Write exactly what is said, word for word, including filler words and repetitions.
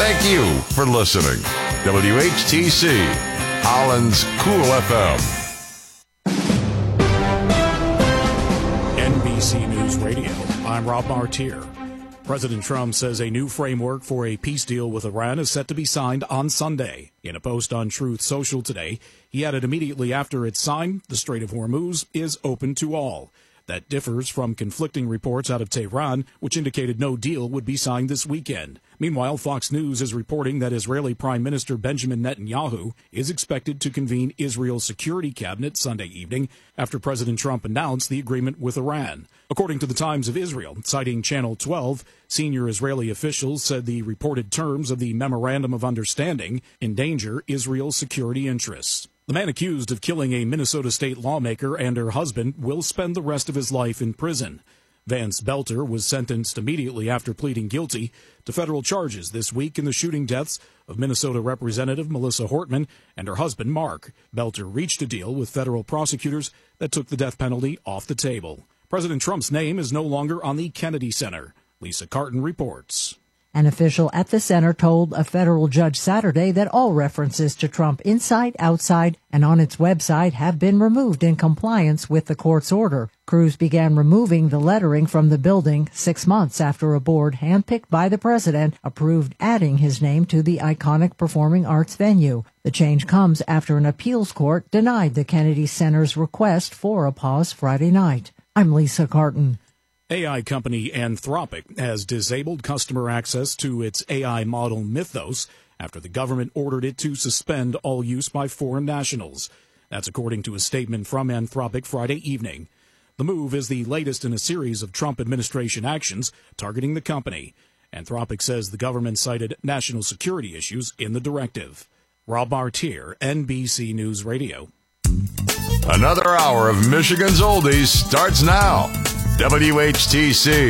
Thank you for listening. W H T C, Holland's Cool F M. N B C News Radio, I'm Rob Martier. President Trump says a new framework for a peace deal with Iran is set to be signed on Sunday. In a post on Truth Social today, he added immediately after it's signed, the Strait of Hormuz is open to all. That differs from conflicting reports out of Tehran, which indicated no deal would be signed this weekend. Meanwhile, Fox News is reporting that Israeli Prime Minister Benjamin Netanyahu is expected to convene Israel's Security Cabinet Sunday evening after President Trump announced the agreement with Iran. According to the Times of Israel, citing Channel twelve, senior Israeli officials said the reported terms of the Memorandum of Understanding endanger Israel's security interests. The man accused of killing a Minnesota state lawmaker and her husband will spend the rest of his life in prison. Vance Belter was sentenced immediately after pleading guilty to federal charges this week in the shooting deaths of Minnesota Representative Melissa Hortman and her husband Mark. Belter reached a deal with federal prosecutors that took the death penalty off the table. President Trump's name is no longer on the Kennedy Center. Lisa Carton reports. An official at the center told a federal judge Saturday that all references to Trump inside, outside, and on its website have been removed in compliance with the court's order. Crews began removing the lettering from the building six months after a board handpicked by the president approved adding his name to the iconic performing arts venue. The change comes after an appeals court denied the Kennedy Center's request for a pause Friday night. I'm Lisa Carton. A I company Anthropic has disabled customer access to its A I model Mythos after the government ordered it to suspend all use by foreign nationals. That's according to a statement from Anthropic Friday evening. The move is the latest in a series of Trump administration actions targeting the company. Anthropic says the government cited national security issues in the directive. Rob Martier, N B C News Radio. Another hour of Michigan's Oldies starts now. W H T C.